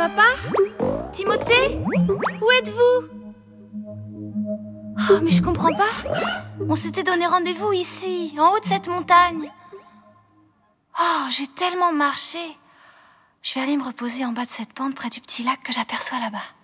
Papa? Timothée? Où êtes-vous? Oh, mais je comprends pas. On s'était donné rendez-vous ici, en haut de cette montagne. Oh, j'ai tellement marché. Je vais aller me reposer en bas de cette pente près du petit lac que j'aperçois là-bas.